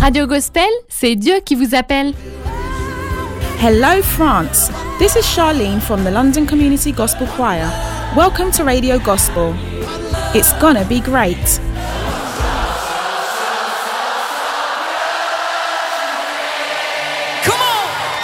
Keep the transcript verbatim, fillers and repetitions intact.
Radio Gospel, c'est Dieu qui vous appelle. Hello France, this is Charlene from the London Community Gospel Choir. Welcome to Radio Gospel. It's gonna be great.